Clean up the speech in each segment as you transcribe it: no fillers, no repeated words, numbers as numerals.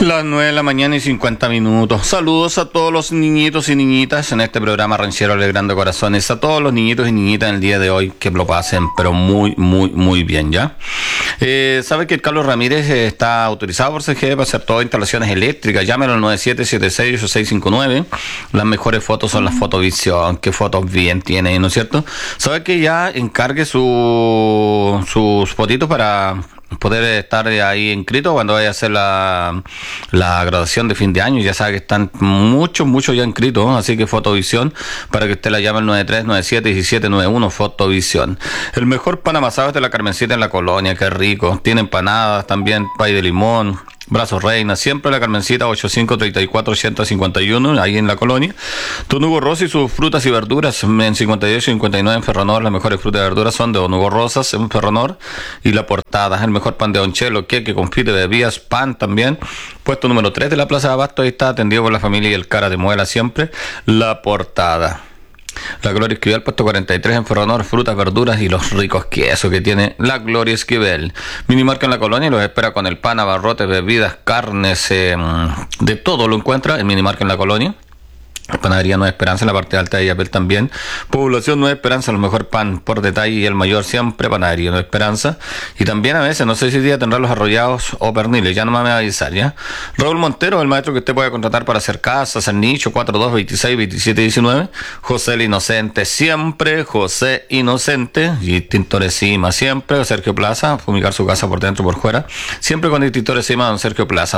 Las 9 de la mañana y 50 minutos. Saludos a todos los niñitos y niñitas en este programa Ranchero Alegrando Corazones. A todos los niñitos y niñitas en el día de hoy, que lo pasen, pero muy bien, ¿ya? Sabe que el Carlos Ramírez está autorizado por CGE para hacer todas instalaciones eléctricas. Llámelo al 97768659. Las mejores fotos son las Fotovisión. Qué fotos bien tiene, ¿no es cierto? Sabe que ya encargue sus fotitos para poder estar ahí inscrito cuando vaya a hacer la graduación de fin de año. Ya sabe que están muchos ya inscritos, así que Fotovisión, para que usted la llame al 93971791, Fotovisión. El mejor pan amasado es de la Carmencita en la Colonia, qué rico. Tiene empanadas, también pay de limón, brazos reina, siempre la Carmencita 8534-8051, ahí en la Colonia. Don Hugo Rosas y sus frutas y verduras en 58 y 59 en Ferronor. Las mejores frutas y verduras son de Don Hugo Rosas en Ferronor. Y La Portada, el mejor pan de Don Chelo, queque, confite, bebidas, pan también. Puesto número 3 de la Plaza de Abasto, ahí está, atendido por la familia y el cara de muela siempre. La Portada. La Gloria Esquivel, puesto 43 en Ferronor, frutas, verduras y los ricos quesos que tiene la Gloria Esquivel. Minimarca en la Colonia y los espera con el pan, abarrotes, bebidas, carnes, de todo lo encuentra en Minimarca en la Colonia. Panadería Nueva Esperanza en la parte alta de Yapel también. Población Nueva Esperanza, el mejor pan por detalle y el mayor siempre. Panadería Nueva Esperanza. Y también a veces, no sé si día tendrá los arrollados o perniles, ya no me va a avisar, ¿ya? Raúl Montero, el maestro que usted puede contratar para hacer casas, el nicho 42262719. José el Inocente siempre, José Inocente. Y Tintores Cima siempre. Sergio Plaza, fumigar su casa por dentro y por fuera. Siempre con el Tintores Cima, don Sergio Plaza,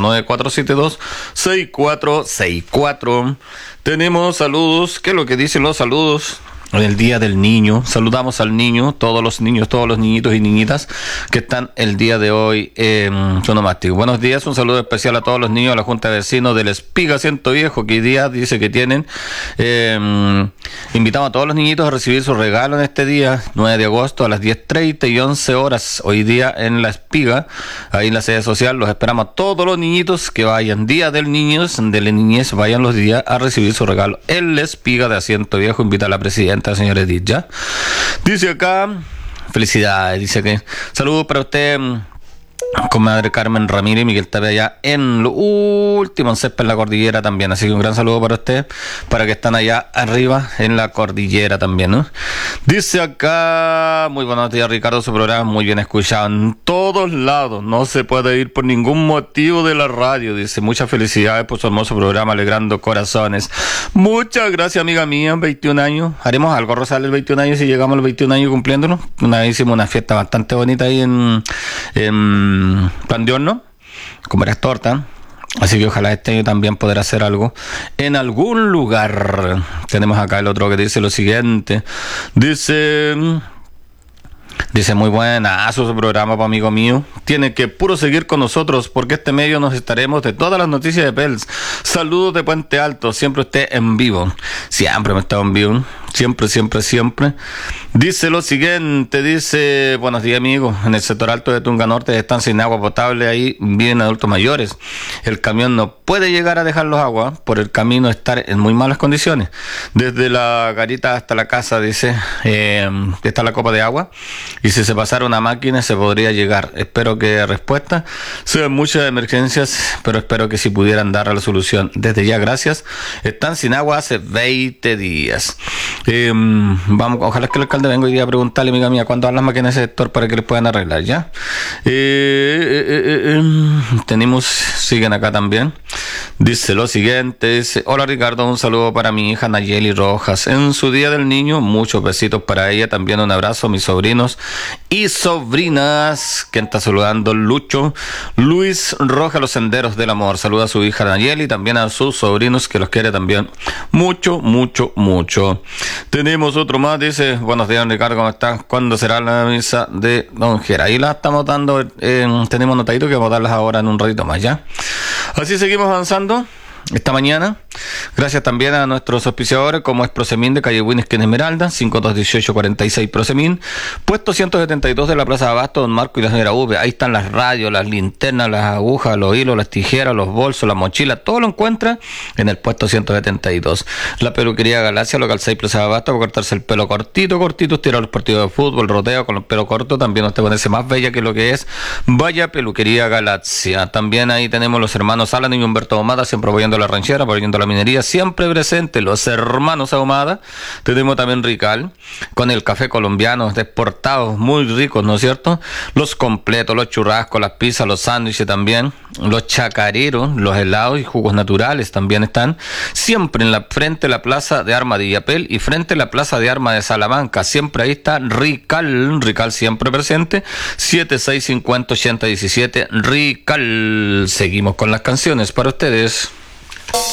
9472-6464. Tenemos saludos. ¿Qué es lo que dicen los saludos? En el Día del Niño, saludamos al niño, todos los niños, todos los niñitos y niñitas que están el día de hoy en Sonomástico. Buenos días, un saludo especial a todos los niños de la Junta de Vecinos del Espiga Ciento Viejo, que hoy día dice que tienen. Invitamos a todos los niñitos a recibir su regalo en este día, 9 de agosto, a las 10:30 y 11 horas, hoy día en la Espiga, ahí en la sede social. Los esperamos a todos los niñitos que vayan, Día del Niño, de la Niñez, vayan los días a recibir su regalo en la Espiga de Asiento Viejo. Invita a la presidenta, señor Edith, ¿ya? Dice acá, felicidades, dice que saludos para usted, comadre Carmen Ramírez y Miguel Tapia allá en lo último en Césped en la cordillera también, así que un gran saludo para usted, para que están allá arriba en la cordillera también, ¿no? Dice acá, muy buenos días Ricardo, su programa muy bien escuchado en todos lados, no se puede ir por ningún motivo de la radio, dice, muchas felicidades por su hermoso programa Alegrando Corazones. Muchas gracias, amiga mía, 21 años, haremos algo, Rosales, 21 años, si llegamos a los 21 años cumpliéndolo. Una vez hicimos una fiesta bastante bonita ahí en Pan de Horno, con varias tortas, así que ojalá este año también poder hacer algo en algún lugar. Tenemos acá el otro que dice lo siguiente, dice muy buenazo su programa, pa' amigo mío. Tiene que puro seguir con nosotros porque este medio nos estaremos de todas las noticias de Pels. Saludos de Puente Alto, siempre usted en vivo. Siempre me he estado en vivo. Siempre. Dice lo siguiente, dice, buenos días amigos, en el sector alto de Tunga Norte están sin agua potable, ahí viven adultos mayores. El camión no puede llegar a dejarlos agua por el camino estar en muy malas condiciones. Desde la garita hasta la casa, dice, está la copa de agua y si se pasara una máquina se podría llegar. Espero que respuesta sean muchas emergencias, pero espero que si pudieran dar la solución. Desde ya, gracias. Están sin agua hace 20 días. Vamos, ojalá que el alcalde venga hoy día a preguntarle, amiga mía, cuándo van las máquinas de ese sector para que les puedan arreglar, ¿ya? Tenemos, siguen acá también. Dice lo siguiente, dice, hola Ricardo, un saludo para mi hija Nayeli Rojas. En su Día del Niño, muchos besitos para ella. También un abrazo a mis sobrinos y sobrinas. ¿Quién está saludando? Luis Rojas, Los Senderos del Amor. Saluda a su hija Nayeli, también a sus sobrinos que los quiere también mucho. Tenemos otro más, dice, buenos días Ricardo, ¿cómo estás? ¿Cuándo será la misa de Don Gera? Ahí la estamos dando, tenemos notaditos que vamos a darlas ahora en un ratito más, ¿ya? Así seguimos avanzando. esta mañana. Gracias también a nuestros auspiciadores como es Prosemin de calle Winnes en Esmeralda, 521846 Prosemin, puesto 172 de la Plaza de Abasto, Don Marco y la señora V. Ahí están las radios, las linternas, las agujas, los hilos, las tijeras, los bolsos, las mochilas, todo lo encuentra en el puesto 172. La peluquería Galaxia, local 6 Plaza de Abasto, para cortarse el pelo cortito, estirar los partidos de fútbol, rodeo con el pelo corto, también usted parece más bella que lo que es. Vaya Peluquería Galaxia. También ahí tenemos los hermanos Alan y Humberto Ahumada, siempre apoyando la ranchera, apoyando la minería, siempre presente los hermanos Ahumada. Tenemos también Rical, con el café colombiano, exportados, muy ricos, ¿no es cierto? Los completos, los churrascos, las pizzas, los sándwiches también, los chacareros, los helados y jugos naturales también están, siempre en la frente de la plaza de Armas de Illapel y frente a la plaza de Armas de Salamanca, siempre ahí está Rical siempre presente, 7650-8017, Rical. Seguimos con las canciones para ustedes.